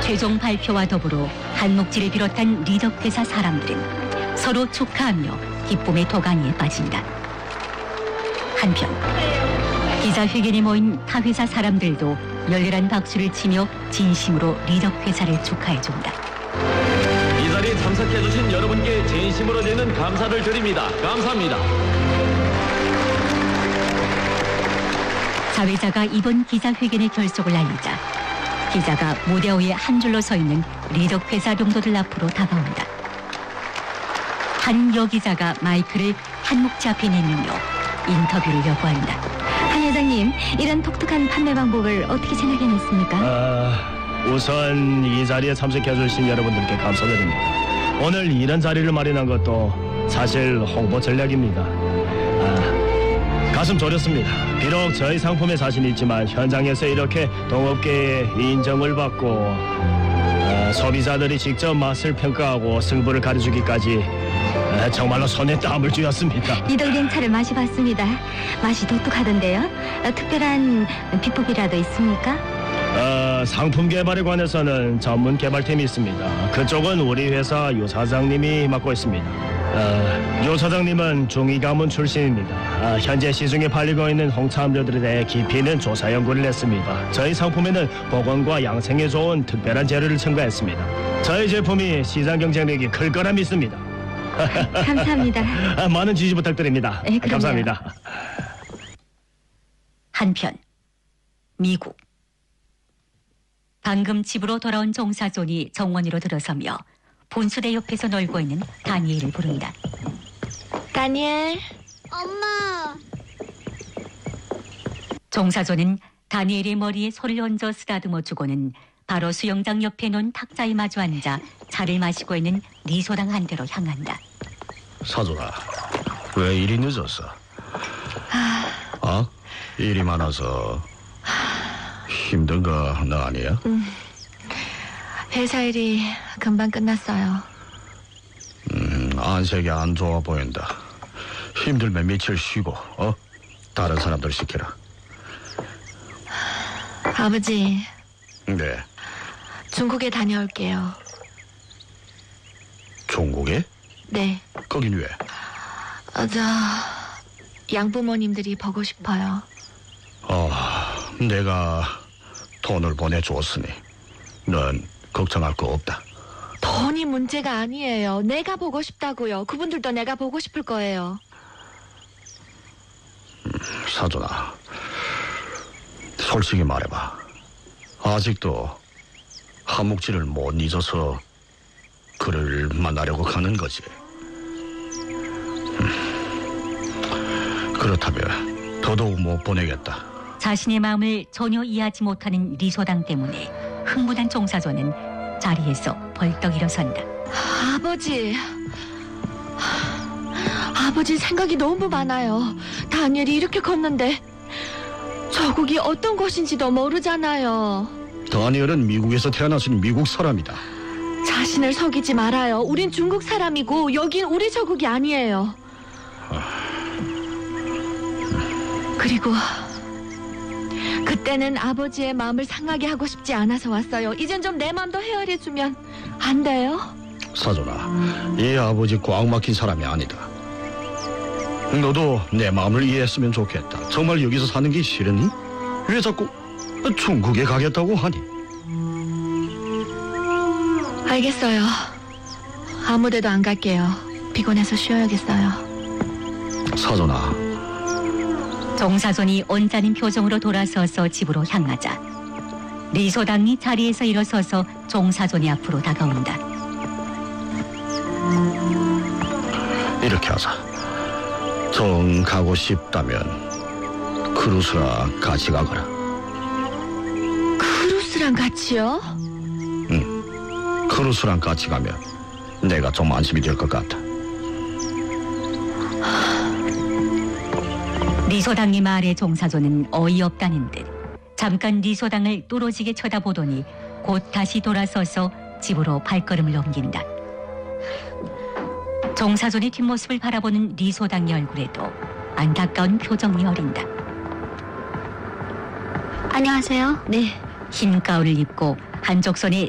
최종 발표와 더불어 한목지를 비롯한 리덕회사 사람들은 서로 축하하며 기쁨의 도가니에 빠진다. 한편 기자회견에 모인 타 회사 사람들도 열렬한 박수를 치며 진심으로 리덕회사를 축하해준다. 이 자리에 참석해주신 여러분께 진심으로 드리는 감사를 드립니다. 감사합니다. 사회자가 이번 기자회견의 결속을 알리자 기자가 무대 위에 한 줄로 서 있는 리덕회사 동료들 앞으로 다가온다. 한 여기자가 마이크를 한목지 앞에 내밀며 인터뷰를 요구한다. 한 회장님, 이런 독특한 판매 방법을 어떻게 생각해냈습니까? 우선 이 자리에 참석해주신 여러분들께 감사드립니다. 오늘 이런 자리를 마련한 것도 사실 홍보 전략입니다. 가슴 졸였습니다. 비록 저희 상품에 자신이 있지만 현장에서 이렇게 동업계의 인정을 받고 소비자들이 직접 맛을 평가하고 승부를 가려주기까지 정말로 손에 땀을 쥐었습니다. 리덕냉차를 마셔봤습니다. 맛이 독특하던데요. 특별한 비법이라도 있습니까? 상품 개발에 관해서는 전문 개발팀이 있습니다. 그쪽은 우리 회사 유 사장님이 맡고 있습니다. 유 사장님은 중위가문 출신입니다. 현재 시중에 팔리고 있는 홍차 음료들에 대해 깊이 있는 조사 연구를 했습니다. 저희 상품에는 보건과 양생에 좋은 특별한 재료를 첨가했습니다. 저희 제품이 시장 경쟁력이 클 거라 믿습니다. 감사합니다. 많은 지지 부탁드립니다. 네, 감사합니다. 한편 미국 방금 집으로 돌아온 종사존이 정원으로 들어서며 분수대 옆에서 놀고 있는 다니엘을 부른다. 다니엘. 엄마. 종사존은 다니엘의 머리에 손을 얹어 쓰다듬어 주고는 바로 수영장 옆에 놓은 탁자에 마주 앉아 차를 마시고 있는 리소당 한 대로 향한다. 사돈아, 왜 일이 늦었어? 일이 많아서 힘든 거 너 아니야? 회사 일이 금방 끝났어요. 안색이 안 좋아 보인다. 힘들면 며칠 쉬고, 다른 사람들 시켜라. 아버지, 네, 중국에 다녀올게요. 중국에? 네. 거긴 왜? 양부모님들이 보고 싶어요. 내가 돈을 보내주었으니 넌 걱정할 거 없다. 돈이 문제가 아니에요. 내가 보고 싶다고요. 그분들도 내가 보고 싶을 거예요. 사돈아, 솔직히 말해봐. 아직도 한목지를 못 잊어서 그를 만나려고 가는 거지. 그렇다면 더더욱 못 보내겠다. 자신의 마음을 전혀 이해하지 못하는 리소당 때문에 흥분한 종사존은 자리에서 벌떡 일어선다. 아버지 생각이 너무 많아요. 다니엘이 이렇게 컸는데 저국이 어떤 곳인지도 모르잖아요. 다니엘은 미국에서 태어나신 미국 사람이다. 자신을 속이지 말아요. 우린 중국 사람이고 여긴 우리 저국이 아니에요. 그리고 그때는 아버지의 마음을 상하게 하고 싶지 않아서 왔어요. 이젠 좀 내 마음도 헤아려주면 안 돼요? 사돈아, 이 아버지 꽉 막힌 사람이 아니다. 너도 내 마음을 이해했으면 좋겠다. 정말 여기서 사는 게 싫으니? 왜 자꾸 중국에 가겠다고 하니? 알겠어요. 아무데도 안 갈게요. 피곤해서 쉬어야겠어요. 사돈아, 종사존이 온전한 표정으로 돌아서서 집으로 향하자 리소당이 자리에서 일어서서 종사존이 앞으로 다가온다. 이렇게 하자. 정 가고 싶다면 크루스랑 같이 가거라. 크루스랑 같이요? 크루스랑 같이 가면 내가 좀 안심이 될 것 같아. 리소당의 말에 종사존은 어이없다는 듯 잠깐 리소당을 뚫어지게 쳐다보더니 곧 다시 돌아서서 집으로 발걸음을 옮긴다. 종사존의 뒷모습을 바라보는 리소당의 얼굴에도 안타까운 표정이 어린다. 안녕하세요. 네. 흰 가운을 입고 한쪽 손에